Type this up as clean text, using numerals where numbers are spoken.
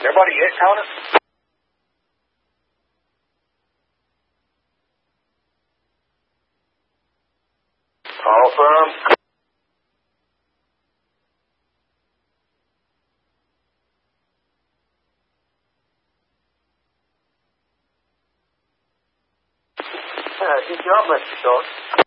Everybody hit, Counter? All firm. Good job, Mr. Short.